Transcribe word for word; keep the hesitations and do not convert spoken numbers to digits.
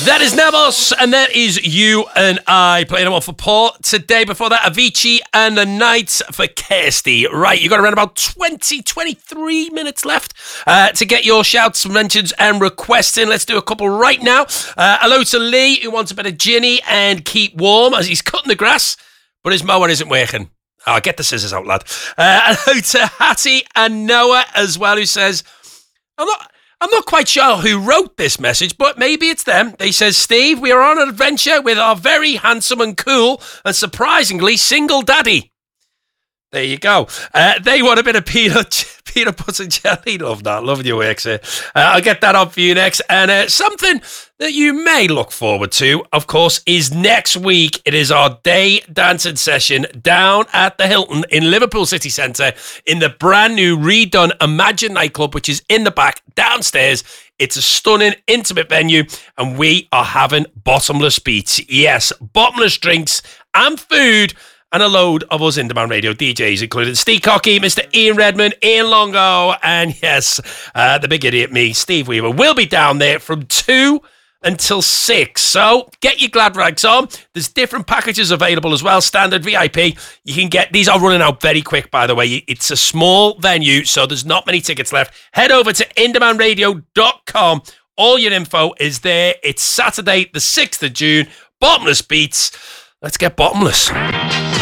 That is Nemos, and that is You and I playing them off for Paul today. Before that, Avicii and The Night for Kirsty. Right, you got around about twenty, twenty-three minutes left uh, to get your shouts, mentions, and requests in. Let's do a couple right now. Uh, hello to Lee, who wants a bit of Ginny and keep warm as he's cutting the grass, but his mower isn't working. Oh, get the scissors out, lad. Uh, hello to Hattie and Noah as well, who says, I'm not... I'm not quite sure who wrote this message, but maybe it's them. They says, Steve, we are on an adventure with our very handsome and cool and surprisingly single daddy. There you go. Uh, they want a bit of peanut peanut butter jelly. Love that. Love your work, sir. Uh, I'll get that on for you next. And uh, something that you may look forward to, of course, is next week. It is our day dancing session down at the Hilton in Liverpool City Centre in the brand new redone Imagine nightclub, which is in the back downstairs. It's a stunning, intimate venue, and we are having bottomless beats. Yes, bottomless drinks and food. And a load of us Indie Radio D Js, including Steve Cocky, Mister Ian Redmond, Ian Longo, and yes, uh, the big idiot me, Steve Weaver, will be down there from two until six. So get your glad rags on. There's different packages available as well. Standard, V I P. You can get, these are running out very quick, by the way. It's a small venue, so there's not many tickets left. Head over to indie radio dot com. All your info is there. It's Saturday, the sixth of June. Bottomless beats. Let's get bottomless.